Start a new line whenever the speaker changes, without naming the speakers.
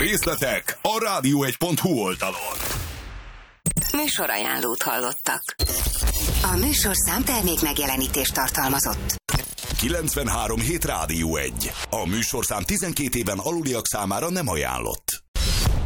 Részletek a radio1.hu oldalon.
Műsorajánlót hallottak. A műsorszám termék megjelenítést tartalmazott.
93 hét Rádió 1. A műsorszám 12 éven aluliak számára nem ajánlott.